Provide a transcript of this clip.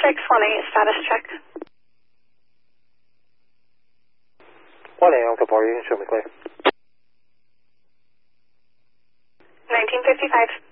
618, status check. 1A, Uncle Paul, you can show me clear. 1955.